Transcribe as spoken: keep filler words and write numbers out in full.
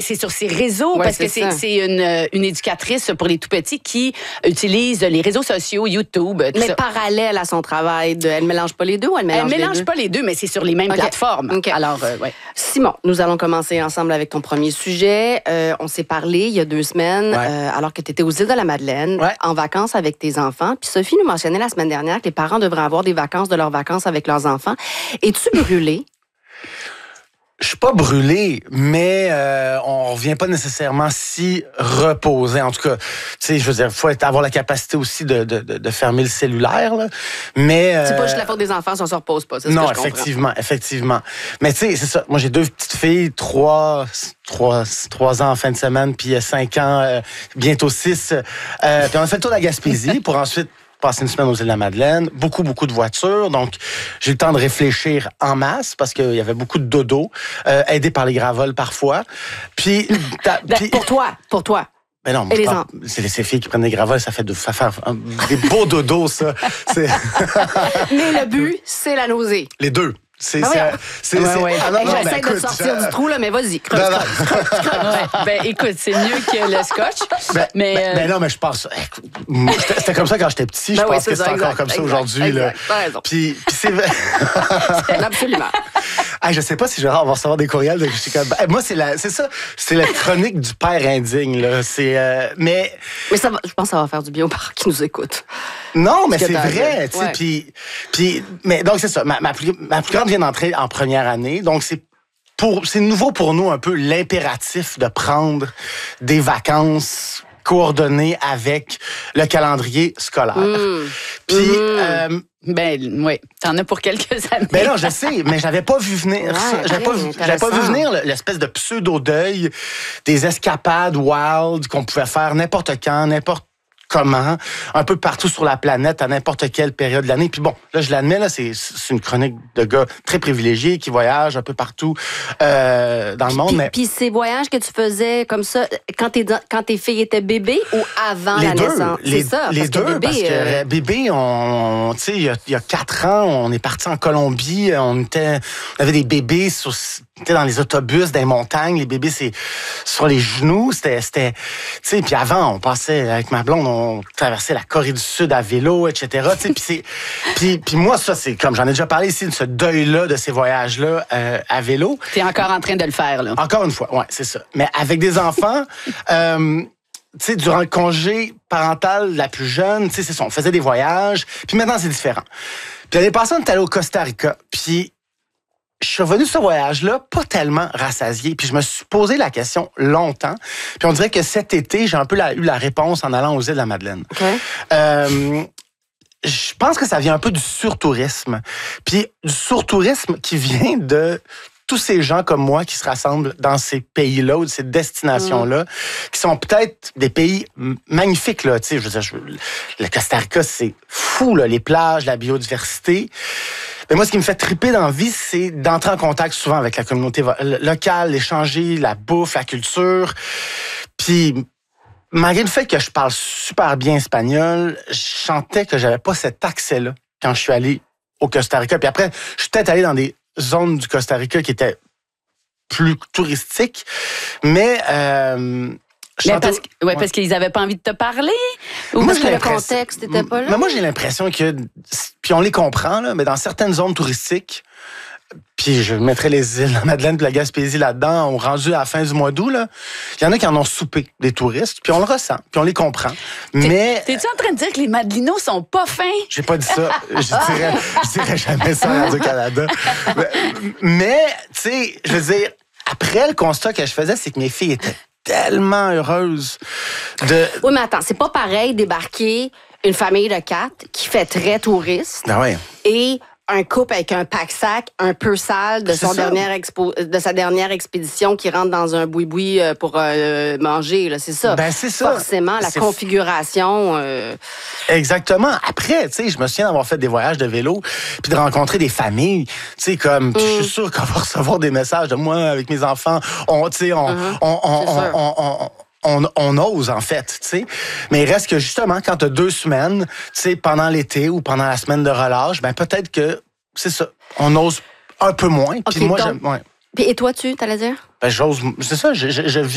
c'est sur ses réseaux, Ouais, parce que c'est c'est, c'est une, une éducatrice pour les tout-petits qui utilise les réseaux sociaux, YouTube, tout Mais ça. parallèle à son travail, de, elle mélange pas les deux ou elle mélange Elle les deux? mélange pas les deux, mais c'est sur les mêmes Okay. plateformes. Okay. Alors, euh, ouais. Simon, nous allons commencer ensemble avec ton premier sujet. Euh, on s'est parlé il y a deux semaines, Ouais. euh, alors que tu étais aux îles de la Madeleine, Ouais. en vacances avec tes enfants. Puis Sophie nous mentionnait la semaine dernière que les parents devraient avoir des vacances de leurs vacances avec leurs enfants. Es-tu brûlé? Je suis pas brûlé, mais euh, on revient pas nécessairement si reposé. En tout cas, tu sais, je veux dire, faut être, avoir la capacité aussi de, de, de, de fermer le cellulaire, là. Mais euh, C'est pas juste la faute des enfants si on se repose pas, c'est ce non, que je comprends. effectivement, effectivement. Mais tu sais, c'est ça. Moi, j'ai deux petites filles, trois, trois, trois ans en fin de semaine, puis cinq ans, euh, bientôt six. Euh, puis on a fait le tour de la Gaspésie pour ensuite passer une semaine aux îles de la Madeleine, beaucoup, beaucoup de voitures. Donc, j'ai eu le temps de réfléchir en masse parce qu'il y avait beaucoup de dodo, euh, aidé par les gravoles parfois. Puis, puis pour toi, pour toi. Ben non, moi, je parle, c'est les ces filles qui prennent des gravoles, ça fait de, ça fait un, des beaux dodos, ça. C'est... Mais le but, c'est la nausée. Les deux. C'est, ah oui, c'est, ouais, c'est, ouais. Ah non, non, j'essaie ben, de écoute, sortir je... du trou, là, mais vas-y, creuse, non, non. creuse, creuse, creuse. Ouais. Ben, écoute, c'est mieux que le scotch. Ben, mais, ben, euh... ben non, mais je pense... Écoute, c'était, c'était comme ça quand j'étais petit. Ben je oui, pense que c'est, c'est encore comme ça aujourd'hui. Exact, là. t'as raison. Puis, puis c'est... Absolument. Ah, je sais pas si Gérard va recevoir des courriels de comme... Moi, c'est la, c'est ça, c'est la chronique du père indigne, là. C'est, euh, mais... Mais ça va, je pense que ça va faire du bien aux parents qui nous écoutent. Non, mais c'est vrai, tu sais, ouais. puis, puis, mais donc c'est ça. Ma, ma, plus, ma plus grande vient d'entrer en première année, donc c'est pour, c'est nouveau pour nous un peu l'impératif de prendre des vacances coordonnées avec le calendrier scolaire. Mmh. Puis, mmh. euh, ben oui, t'en as pour quelques années. Ben non, je sais, mais j'avais pas vu venir ouais, ça. J'avais pas, vu, j'avais pas vu venir l'espèce de pseudo-deuil des escapades wild qu'on pouvait faire n'importe quand, n'importe comment, un peu partout sur la planète, à n'importe quelle période de l'année. Puis bon, là, je l'admets, là, c'est, c'est une chronique de gars très privilégiés qui voyagent un peu partout euh, dans le monde. Puis, mais... puis ces voyages que tu faisais comme ça, quand tes, quand tes filles étaient bébés ou avant les la deux, naissance? Les, c'est ça, les parce deux, que bébé, parce que euh... bébé, on, tu sais, il y a, il y a quatre ans, on est parti en Colombie, on était, on avait des bébés sur, était dans les autobus, dans les montagnes, les bébés, c'est sur les genoux, c'était, c'était, tu sais, puis avant, on passait avec ma blonde, on traversait la Corée du Sud à vélo, et cetera. Tu sais, puis c'est, puis, puis moi, ça, c'est comme j'en ai déjà parlé ici de ce deuil-là, de ces voyages-là euh, à vélo. T'es encore en train de le faire, là. Encore une fois, ouais, c'est ça. Mais avec des enfants. euh, Tu sais, durant le congé parental la plus jeune, tu sais, c'est ça, on faisait des voyages. Puis maintenant, c'est différent. Puis l'année passée, on est allé au Costa Rica. Puis je suis revenu sur ce voyage-là, pas tellement rassasié. Puis je me suis posé la question longtemps. Puis on dirait que cet été, j'ai un peu la, eu la réponse en allant aux îles de la Madeleine. Okay. Euh, je pense que ça vient un peu du surtourisme. Puis du surtourisme qui vient de tous ces gens comme moi qui se rassemblent dans ces pays-là ou ces destinations-là, mmh. qui sont peut-être des pays magnifiques, là. Tu sais, je veux dire, je, le Costa Rica, c'est fou, là, les plages, la biodiversité. Mais moi, ce qui me fait triper dans la vie, c'est d'entrer en contact souvent avec la communauté locale, échanger la bouffe, la culture. Puis, malgré le fait que je parle super bien espagnol, je sentais que j'avais pas cet accès-là quand je suis allé au Costa Rica. Puis après, je suis peut-être allé dans des zones du Costa Rica qui étaient plus touristiques, mais... Euh, Mais parce, que, ouais, parce qu'ils n'avaient pas envie de te parler? Ou moi, parce que le contexte n'était pas là? Mais moi, j'ai l'impression que... Puis on les comprend, là, mais dans certaines zones touristiques, puis je mettrais les îles de la Madeleine et la Gaspésie là-dedans, on rendu à la fin du mois d'août, là, il y en a qui en ont soupé, des touristes, puis on le ressent, puis on les comprend. Mais... T'es-tu en train de dire que les Madelinos sont pas fins? J'ai pas dit ça. Je dirais, je dirais jamais ça à Radio-Canada. Mais, mais tu sais, je veux dire, après, le constat que je faisais, c'est que mes filles étaient tellement heureuses de... Oui, mais attends, c'est pas pareil débarquer une famille de quatre qui fait très touriste ah ouais. et un couple avec un pack-sac un peu sale de, son dernière expo, de sa dernière expédition qui rentre dans un boui-boui pour euh, manger. Là, c'est ça. Ben, c'est ça. Forcément, la c'est configuration... Euh... Exactement. Après, tu sais, je me souviens d'avoir fait des voyages de vélo puis de rencontrer des familles. Tu sais, comme, mm. je suis sûr qu'on va recevoir des messages de moi avec mes enfants. On, tu sais, on, mm-hmm. on, on, on, on, on On, on ose, en fait, tu sais. Mais il reste que, justement, quand tu as deux semaines, tu sais, pendant l'été ou pendant la semaine de relâche, ben peut-être que, c'est ça, on ose un peu moins. Puis okay, moi, donc, j'aime... Ouais. Et toi, tu, t'allais dire? Ben, j'ose... C'est ça, je, je, je vis